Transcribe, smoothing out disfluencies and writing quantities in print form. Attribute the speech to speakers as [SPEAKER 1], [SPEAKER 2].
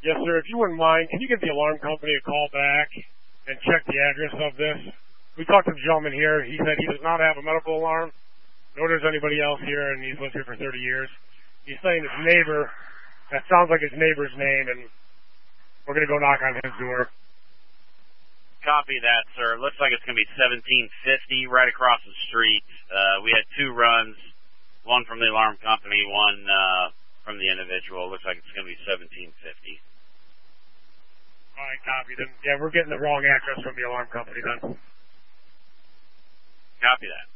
[SPEAKER 1] Yes, sir. If you wouldn't mind, can you give the alarm company a call back and check the address of this? We talked to the gentleman here. He said he does not have a medical alarm, nor does anybody else here, and he's lived here for 30 years. He's saying his neighbor, that sounds like his neighbor's name, and we're going to go knock on his door.
[SPEAKER 2] Copy that, sir. Looks like it's going to be 1750 right across the street. We had 2 runs, one from the alarm company, one from the individual. Looks like it's going to be 1750.
[SPEAKER 1] All right, copy. Then, yeah, we're getting the wrong address from the alarm company then.
[SPEAKER 2] Copy that.